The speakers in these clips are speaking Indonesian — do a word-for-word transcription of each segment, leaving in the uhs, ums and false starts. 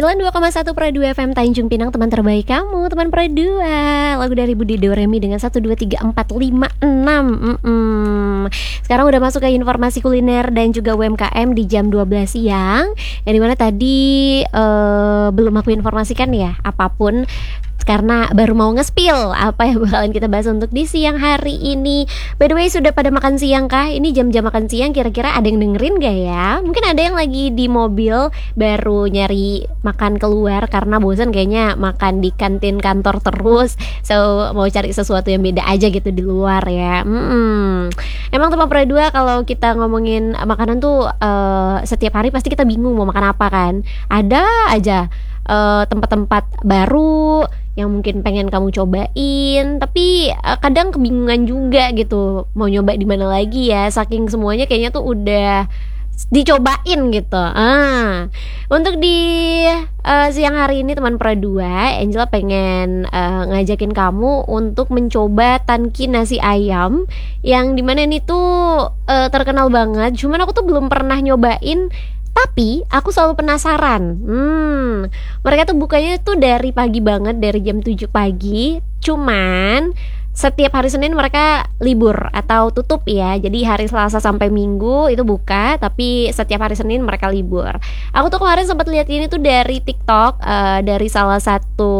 sembilan puluh dua koma satu Pro dua F M Tanjung Pinang, teman terbaik kamu, teman Pro dua. Lagu dari Budi Doremi dengan satu dua tiga empat lima enam. Mm-mm. Sekarang udah masuk ke informasi kuliner dan juga U M K M di jam dua belas siang. Yang dimana tadi uh, belum aku informasikan ya apapun, karena baru mau nge-spill apa yang bakalan kita bahas untuk di siang hari ini. By the way, sudah pada makan siang kah? Ini jam-jam makan siang, kira-kira ada yang dengerin gak ya? Mungkin ada yang lagi di mobil baru nyari makan keluar karena bosan kayaknya makan di kantin kantor terus. So, mau cari sesuatu yang beda aja gitu di luar ya. Hmm. Emang teman Pro dua kalau kita ngomongin makanan tuh uh, setiap hari pasti kita bingung mau makan apa kan. Ada aja uh, tempat-tempat baru yang mungkin pengen kamu cobain, tapi uh, kadang kebingungan juga gitu mau nyoba di mana lagi ya, saking semuanya kayaknya tuh udah dicobain gitu. Ah, untuk di uh, siang hari ini teman Pro dua, Angela pengen uh, ngajakin kamu untuk mencoba Tanki nasi ayam yang dimana ini tuh uh, terkenal banget. Cuman aku tuh belum pernah nyobain, tapi aku selalu penasaran. Hmm, mereka tuh bukanya tuh dari pagi banget, dari jam tujuh pagi. Cuman setiap hari Senin mereka libur atau tutup ya. Jadi hari Selasa sampai Minggu itu buka, tapi setiap hari Senin mereka libur. Aku tuh kemarin sempat lihat ini tuh dari TikTok, uh, dari salah satu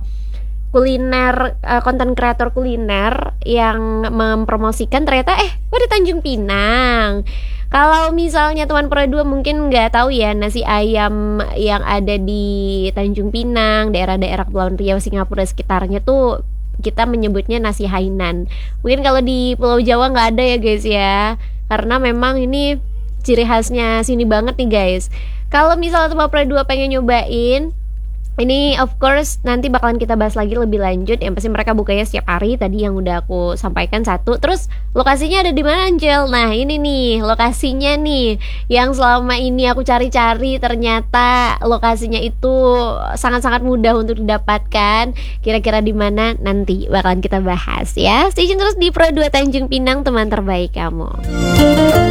kuliner, konten uh, kreator kuliner yang mempromosikan, ternyata eh kok di Tanjung Pinang. Kalau misalnya teman Pro dua mungkin nggak tahu ya, nasi ayam yang ada di Tanjung Pinang, daerah-daerah Kepulauan Riau, Singapura sekitarnya tuh kita menyebutnya nasi Hainan. Mungkin kalau di Pulau Jawa nggak ada ya guys ya, karena memang ini ciri khasnya sini banget nih guys. Kalau misalnya teman Pro dua pengen nyobain, ini of course nanti bakalan kita bahas lagi lebih lanjut. Yang pasti mereka bukanya setiap hari, tadi yang udah aku sampaikan satu. Terus lokasinya ada di mana Angel? Nah ini nih lokasinya nih yang selama ini aku cari-cari, ternyata lokasinya itu sangat-sangat mudah untuk didapatkan. Kira-kira di mana nanti bakalan kita bahas ya. Stay tune terus di Pro dua Tanjung Pinang, teman terbaik kamu.